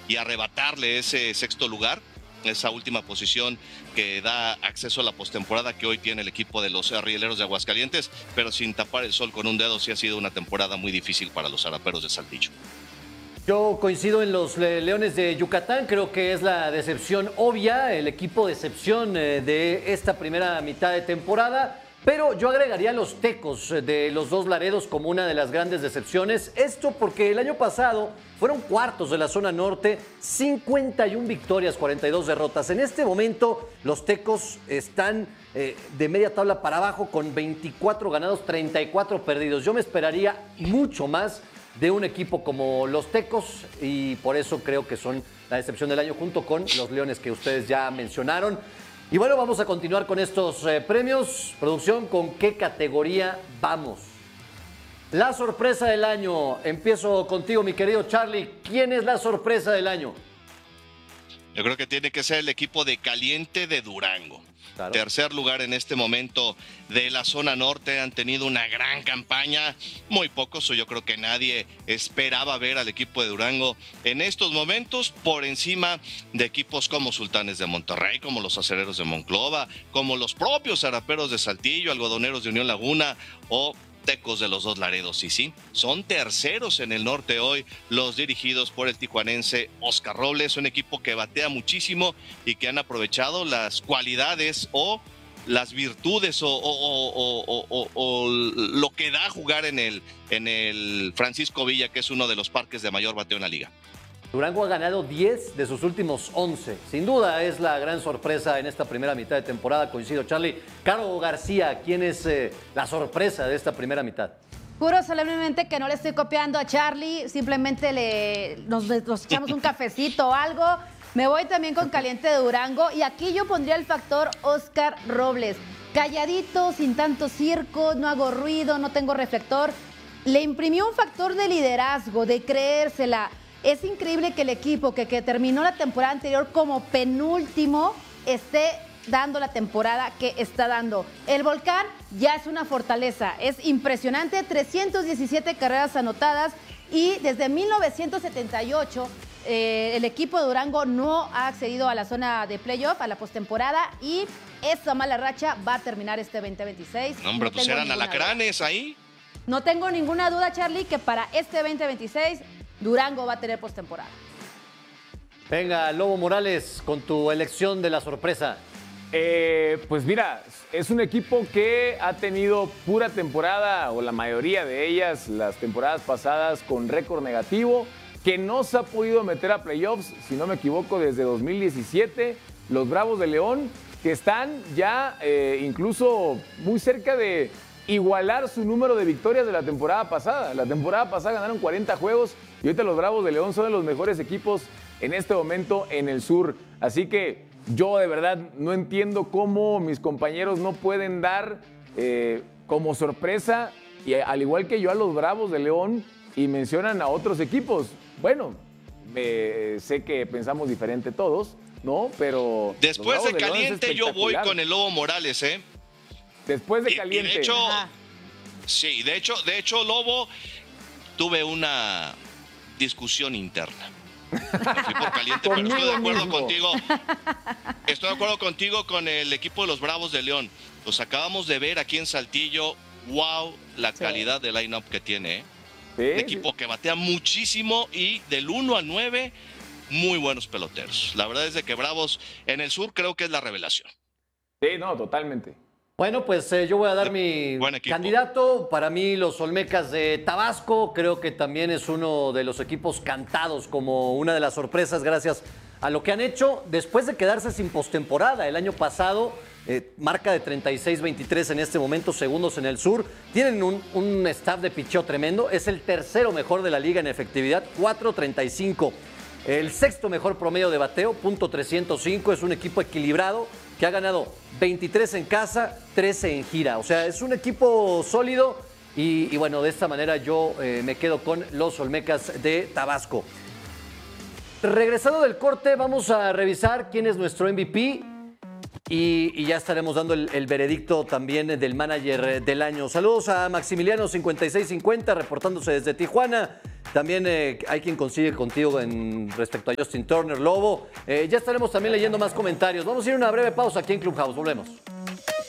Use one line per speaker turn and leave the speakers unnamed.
y arrebatarle ese sexto lugar, esa última posición que da acceso a la postemporada que hoy tiene el equipo de los Rieleros de Aguascalientes, pero sin tapar el sol con un dedo. Sí ha sido una temporada muy difícil para los Araperos de Saltillo.
Yo coincido en los Leones de Yucatán, creo que es la decepción obvia, el equipo decepción de esta primera mitad de temporada, pero yo agregaría a los Tecos de los dos Laredos como una de las grandes decepciones. Esto porque el año pasado fueron cuartos de la zona norte, 51 victorias, 42 derrotas. En este momento los Tecos están de media tabla para abajo con 24 ganados, 34 perdidos. Yo me esperaría mucho más de un equipo como los Tecos y por eso creo que son la decepción del año junto con los Leones que ustedes ya mencionaron. Y bueno, vamos a continuar con estos premios. Producción, ¿con qué categoría vamos? La sorpresa del año. Empiezo contigo, mi querido Charlie. ¿Quién es la sorpresa del año?
Yo creo que tiene que ser el equipo de Caliente de Durango. Claro. Tercer lugar en este momento de la zona norte, han tenido una gran campaña, muy pocos, o yo creo que nadie esperaba ver al equipo de Durango en estos momentos por encima de equipos como Sultanes de Monterrey, como los Acereros de Monclova, como los propios Araperos de Saltillo, Algodoneros de Unión Laguna o Tecos de los dos Laredos. Y sí, son terceros en el norte hoy los dirigidos por el tijuanense Oscar Robles, un equipo que batea muchísimo y que han aprovechado las cualidades o las virtudes o lo que da jugar en el Francisco Villa, que es uno de los parques de mayor bateo en la liga.
Durango ha ganado 10 de sus últimos 11. Sin duda es la gran sorpresa en esta primera mitad de temporada. Coincido, Charlie. Caro García, ¿quién es la sorpresa de esta primera mitad?
Juro solemnemente que no le estoy copiando a Charlie. Simplemente nos echamos un cafecito o algo. Me voy también con Caliente de Durango. Y aquí yo pondría el factor Oscar Robles. Calladito, sin tanto circo, no hago ruido, no tengo reflector. Le imprimió un factor de liderazgo, de creérsela. Es increíble que el equipo que terminó la temporada anterior como penúltimo esté dando la temporada que está dando. El Volcán ya es una fortaleza, es impresionante, 317 carreras anotadas y desde 1978 el equipo de Durango no ha accedido a la zona de playoff, a la postemporada y esa mala racha va a terminar este 2026.
No, hombre, pues eran alacranes ahí.
No tengo ninguna duda, Charlie, que para este 2026 Durango va a tener postemporada.
Venga, Lobo Morales, con tu elección de la sorpresa.
Pues mira, es un equipo que ha tenido pura temporada, o la mayoría de ellas, las temporadas pasadas, con récord negativo, que no se ha podido meter a playoffs, si no me equivoco, desde 2017. Los Bravos de León, que están ya incluso muy cerca de igualar su número de victorias de la temporada pasada. La temporada pasada ganaron 40 juegos y ahorita los Bravos de León son de los mejores equipos en este momento en el sur. Así que yo de verdad no entiendo cómo mis compañeros no pueden dar como sorpresa, y al igual que yo, a los Bravos de León, y mencionan a otros equipos. Bueno, sé que pensamos diferente todos, ¿no? Pero
después de Caliente yo voy con el Lobo Morales, ¿eh?
Después de Caliente.
Y de hecho, sí, de hecho, Lobo, tuve una discusión interna. Me fui por Caliente, pero estoy de acuerdo contigo. Estoy de acuerdo contigo con el equipo de los Bravos de León. Los acabamos de ver aquí en Saltillo. Wow, la calidad de line-up que tiene, ¿eh?
Sí,
un equipo que batea muchísimo y del 1 al 9, muy buenos peloteros. La verdad es de que Bravos en el sur creo que es la revelación.
Sí, no, totalmente.
Bueno, pues yo voy a dar mi candidato. Para mí, los Olmecas de Tabasco, creo que también es uno de los equipos cantados como una de las sorpresas gracias a lo que han hecho después de quedarse sin postemporada. El año pasado, marca de 36-23 en este momento, segundos en el sur. Tienen un staff de picheo tremendo. Es el tercero mejor de la liga en efectividad, 4.35. El sexto mejor promedio de bateo, .305. Es un equipo equilibrado que ha ganado 23 en casa, 13 en gira. O sea, es un equipo sólido y bueno, de esta manera yo me quedo con los Olmecas de Tabasco. Regresando del corte, vamos a revisar quién es nuestro MVP y ya estaremos dando el veredicto también del manager del año. Saludos a Maximiliano 5650 reportándose desde Tijuana. También hay quien coincide contigo respecto a Justin Turner, Lobo. Ya estaremos también leyendo más comentarios. Vamos a ir a una breve pausa aquí en Clubhouse. Volvemos.